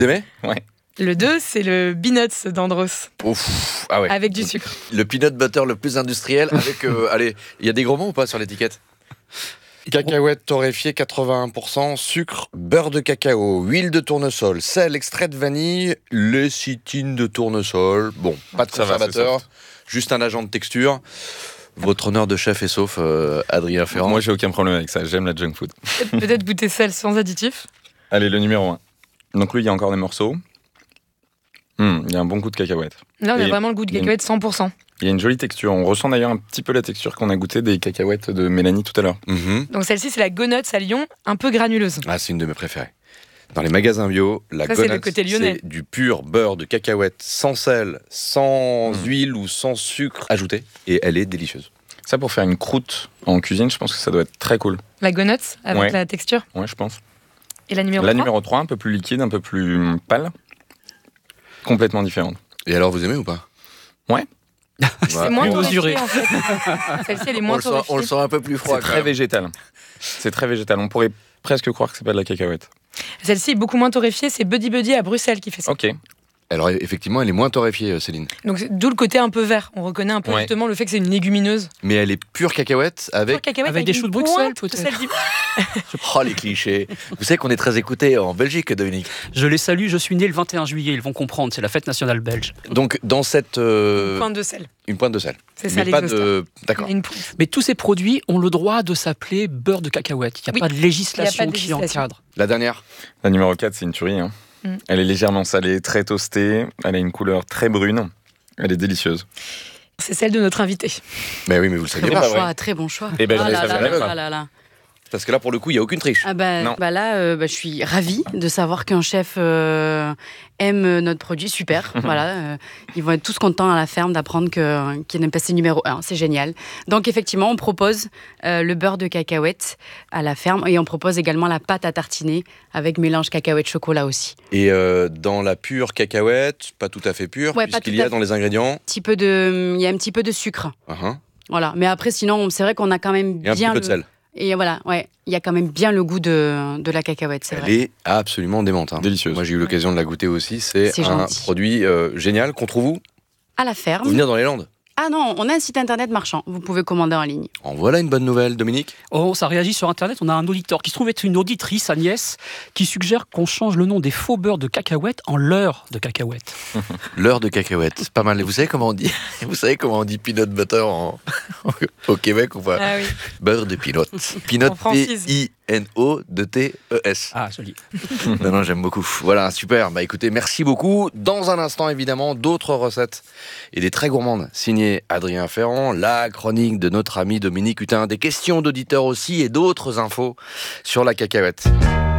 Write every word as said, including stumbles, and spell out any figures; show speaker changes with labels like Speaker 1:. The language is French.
Speaker 1: Vous aimez ?
Speaker 2: Ouais.
Speaker 3: Le deux, c'est le Peanuts d'Andros.
Speaker 1: Ouf, ah ouais.
Speaker 3: Avec du sucre.
Speaker 1: Le peanut butter le plus industriel avec... Euh, allez, il y a des gros mots ou pas sur l'étiquette ? Cacahuètes torréfiées quatre-vingt-un pour cent, sucre, beurre de cacao, huile de tournesol, sel, extrait de vanille, lécithine de tournesol. Bon, pas de
Speaker 2: Ça va,
Speaker 1: conservateur,
Speaker 2: c'est soft.
Speaker 1: juste un agent de texture. Votre honneur de chef et sauf, euh, Adrien Ferrand.
Speaker 2: Moi, j'ai aucun problème avec ça. J'aime la junk food.
Speaker 3: Peut-être goûter sel sans additif.
Speaker 2: Allez, le numéro un. Donc lui, il y a encore des morceaux. Hum, il y a un bon goût de cacahuète.
Speaker 3: Là, on a
Speaker 2: Et
Speaker 3: vraiment le goût de
Speaker 2: il y a une-
Speaker 3: cacahuète cent pour cent.
Speaker 2: Il y a une jolie texture. On ressent d'ailleurs un petit peu la texture qu'on a goûté des cacahuètes de Mélanie tout à l'heure.
Speaker 1: Mhm.
Speaker 3: Donc celle-ci, c'est la Go Nuts à Lyon, un peu granuleuse.
Speaker 1: Ah, c'est une de mes préférées. Dans les magasins bio, la
Speaker 3: Ça, c'est le
Speaker 1: Go Nuts,
Speaker 3: côté lyonnais.
Speaker 1: c'est du pur beurre de cacahuète sans sel, sans
Speaker 2: Mmh.
Speaker 1: huile ou sans sucre ajouté. Et elle est délicieuse.
Speaker 2: Ça, pour faire une croûte en cuisine, je pense que ça doit être très cool.
Speaker 3: La Go Nuts, avec
Speaker 2: Ouais.
Speaker 3: la texture.
Speaker 2: Ouais, je pense.
Speaker 3: Et la numéro
Speaker 2: La
Speaker 3: trois,
Speaker 2: numéro trois, un peu plus liquide, un peu plus pâle. Complètement différente.
Speaker 1: Et alors, vous aimez ou pas ?
Speaker 2: Ouais.
Speaker 3: c'est moins
Speaker 4: plus
Speaker 3: torréfié,
Speaker 4: mesuré.
Speaker 3: en fait. Celle-ci, elle est
Speaker 1: on,
Speaker 3: moins
Speaker 1: le sent,
Speaker 3: torréfiée.
Speaker 1: on le sent un peu plus froid.
Speaker 2: C'est
Speaker 1: quand
Speaker 2: très
Speaker 1: même.
Speaker 2: végétal. C'est très végétal. On pourrait presque croire que c'est pas de la cacahuète.
Speaker 3: Celle-ci est beaucoup moins torréfiée, c'est Buddy Buddy à Bruxelles qui fait ça.
Speaker 2: Ok.
Speaker 1: Alors, effectivement, elle est moins torréfiée, Céline.
Speaker 3: Donc c'est- d'où le côté un peu vert. On reconnaît un peu
Speaker 2: Ouais.
Speaker 3: justement le fait que c'est une légumineuse.
Speaker 1: Mais elle est pure cacahuète avec...
Speaker 3: Pure cacahuète
Speaker 4: avec des
Speaker 3: une
Speaker 4: choux de Bruxelles,
Speaker 3: pointe de
Speaker 4: peut-être.
Speaker 3: sel du-
Speaker 1: Oh, les clichés. Vous savez qu'on est très écouté en Belgique, Dominique.
Speaker 4: Je les salue, je suis né le vingt et un juillet, ils vont comprendre, c'est la fête nationale belge.
Speaker 1: Donc, dans cette... euh,
Speaker 3: Pointe de sel.
Speaker 1: Une pointe de sel.
Speaker 3: C'est ça
Speaker 1: Mais pas
Speaker 3: l'exhausteur.
Speaker 1: de... D'accord.
Speaker 3: Une pointe.
Speaker 4: Mais tous ces produits ont le droit de s'appeler beurre de cacahuète. Il n'y a
Speaker 3: Oui,
Speaker 4: pas de législation
Speaker 3: il y a pas de
Speaker 4: qui
Speaker 3: législation.
Speaker 4: encadre.
Speaker 1: La dernière.
Speaker 2: La numéro quatre, c'est une tuerie. Hein.
Speaker 3: Mm.
Speaker 2: Elle est légèrement salée, très toastée. Elle a une couleur très brune. Elle est délicieuse.
Speaker 3: C'est celle de notre invité.
Speaker 1: Mais oui, mais vous le saviez
Speaker 5: Très
Speaker 1: pas,
Speaker 5: bon
Speaker 1: vrai.
Speaker 5: choix, très bon choix.
Speaker 2: Eh ben, je
Speaker 5: Ah
Speaker 2: le
Speaker 5: là
Speaker 2: savais
Speaker 5: là
Speaker 2: même
Speaker 5: là
Speaker 2: pas.
Speaker 5: là là.
Speaker 1: Parce que là, pour le coup, il n'y a aucune triche.
Speaker 5: Ah bah,
Speaker 2: Non.
Speaker 5: bah là, euh, bah, je suis ravie de savoir qu'un chef euh, aime notre produit. Super. Voilà, euh, ils vont être tous contents à la ferme d'apprendre que, qu'il est passé numéro un. C'est génial. Donc effectivement, on propose euh, le beurre de cacahuète à la ferme et on propose également la pâte à tartiner avec mélange cacahuète-chocolat aussi.
Speaker 1: Et euh, dans la pure cacahuète, pas tout à fait pure,
Speaker 5: Ouais, pas
Speaker 1: puisqu'il
Speaker 5: tout
Speaker 1: y
Speaker 5: à
Speaker 1: a dans les ingrédients...
Speaker 5: Petit peu de, il y a un petit peu de sucre.
Speaker 1: Uh-huh.
Speaker 5: Voilà. Mais après, sinon, c'est vrai qu'on a quand même
Speaker 1: Et un
Speaker 5: bien
Speaker 1: petit peu de
Speaker 5: le-
Speaker 1: sel.
Speaker 5: Et voilà, ouais, il y a quand même bien le goût de, de la cacahuète, c'est
Speaker 1: Elle
Speaker 5: vrai.
Speaker 1: est absolument démente. hein.
Speaker 2: Délicieuse.
Speaker 1: Moi, j'ai eu l'occasion de la goûter aussi. C'est
Speaker 5: C'est
Speaker 1: un
Speaker 5: gentil.
Speaker 1: produit euh, génial qu'on trouve où ?
Speaker 5: À la ferme.
Speaker 1: Vous venez dans les Landes.
Speaker 5: Ah non, on a un site internet marchand. Vous pouvez commander en ligne.
Speaker 1: En voilà une bonne nouvelle, Dominique.
Speaker 4: Oh, ça réagit sur Internet. On a un auditeur qui se trouve être une auditrice, Agnès, qui suggère qu'on change le nom des faux beurres de cacahuète en leurre de cacahuète.
Speaker 1: L'heure de cacahuète, c'est pas mal. Et vous savez comment on dit Vous savez comment on dit peanut butter en... au Québec ou pas ?
Speaker 3: Ah oui.
Speaker 1: Beurre de peanut. Peanut,
Speaker 3: On francise.
Speaker 1: P I N O de T E S.
Speaker 4: Ah, joli.
Speaker 1: Non, non, j'aime beaucoup. Voilà, super. Bah écoutez, merci beaucoup. Dans un instant, évidemment, d'autres recettes et des très gourmandes. Signé Adrien Ferrand, la chronique de notre ami Dominique Hutin, des questions d'auditeurs aussi et d'autres infos sur la cacahuète.